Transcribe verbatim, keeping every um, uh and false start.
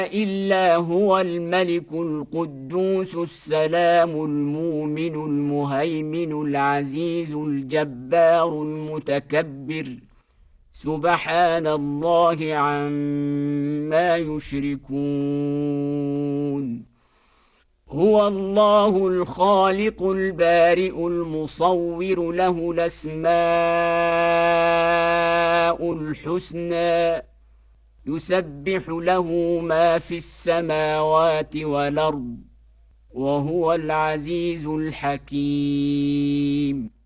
إلا هو الملك القدوس السلام المؤمن المهيمن العزيز الجبار المتكبر سبحان الله عما يشركون هو الله الخالق البارئ المصور له الأسماء الحسنى يسبح له ما في السماوات والأرض وهو العزيز الحكيم.